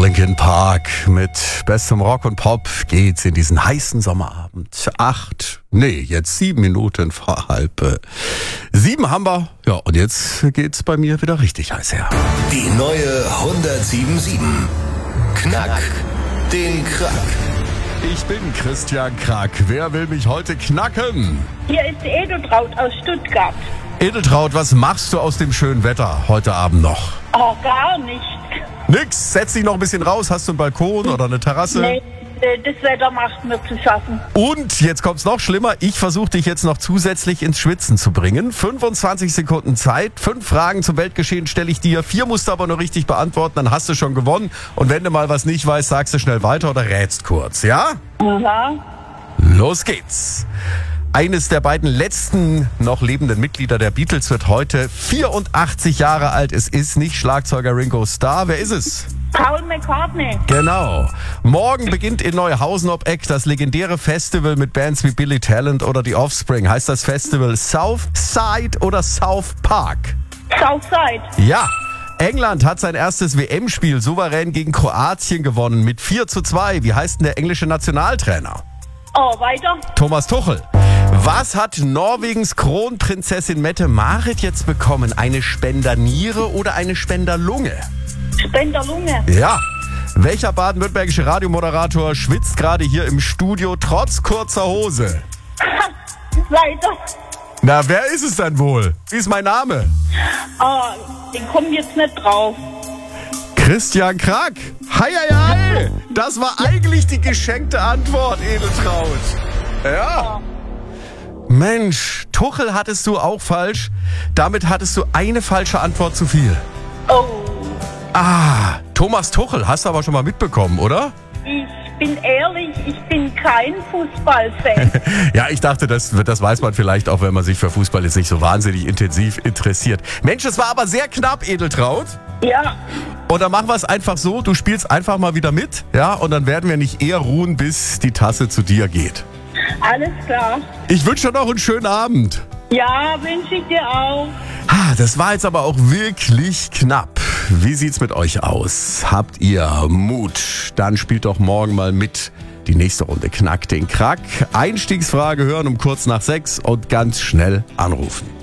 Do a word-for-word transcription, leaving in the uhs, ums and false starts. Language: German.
Linkin Park mit bestem Rock und Pop geht's in diesen heißen Sommerabend. Acht, nee, jetzt sieben Minuten vor halb äh, sieben haben wir. Ja, und jetzt geht's bei mir wieder richtig heiß her. Die neue hundertsieben Komma sieben. Knack den Krack. Ich bin Christian Krack. Wer will mich heute knacken? Hier ist die Edeltraut aus Stuttgart. Edeltraut, was machst du aus dem schönen Wetter heute Abend noch? Oh, gar nicht. Nix, setz dich noch ein bisschen raus. Hast du einen Balkon oder eine Terrasse? Nee, das Wetter macht mir zu schaffen. Und jetzt kommt's noch schlimmer. Ich versuche dich jetzt noch zusätzlich ins Schwitzen zu bringen. fünfundzwanzig Sekunden Zeit. Fünf Fragen zum Weltgeschehen stelle ich dir. Vier musst du aber nur richtig beantworten, dann hast du schon gewonnen. Und wenn du mal was nicht weißt, sagst du schnell weiter oder rätst kurz, ja? Aha. Los geht's. Eines der beiden letzten noch lebenden Mitglieder der Beatles wird heute vierundachtzig Jahre alt. Es ist nicht Schlagzeuger Ringo Starr. Wer ist es? Paul McCartney. Genau. Morgen beginnt in Neuhausen ob Eck das legendäre Festival mit Bands wie Billy Talent oder die Offspring. Heißt das Festival South Side oder South Park? Southside. Ja. England hat sein erstes W M-Spiel souverän gegen Kroatien gewonnen mit vier zu zwei. Wie heißt denn der englische Nationaltrainer? Oh, weiter. Thomas Tuchel. Was hat Norwegens Kronprinzessin Mette-Marit jetzt bekommen? Eine Spenderniere oder eine Spenderlunge? Spenderlunge. Ja. Welcher baden-württembergische Radiomoderator schwitzt gerade hier im Studio trotz kurzer Hose? Weiter. Na, wer ist es dann wohl? Wie ist mein Name? Oh, den kommen jetzt nicht drauf. Christian Krack. Hei, hei, hei. Das war eigentlich die geschenkte Antwort, Edeltraut. Ja. Mensch, Tuchel hattest du auch falsch. Damit hattest du eine falsche Antwort zu viel. Oh. Ah, Thomas Tuchel, hast du aber schon mal mitbekommen, oder? Ich bin ehrlich, ich bin kein Fußballfan. Ja, ich dachte, das, das weiß man vielleicht auch, wenn man sich für Fußball jetzt nicht so wahnsinnig intensiv interessiert. Mensch, es war aber sehr knapp, Edeltraut. Ja. Und dann machen wir es einfach so, du spielst einfach mal wieder mit, ja, und dann werden wir nicht eher ruhen, bis die Tasse zu dir geht. Alles klar. Ich wünsche dir noch einen schönen Abend. Ja, wünsche ich dir auch. Ah, das war jetzt aber auch wirklich knapp. Wie sieht's mit euch aus? Habt ihr Mut? Dann spielt doch morgen mal mit. Die nächste Runde Knack den Krack. Einstiegsfrage hören um kurz nach sechs und ganz schnell anrufen.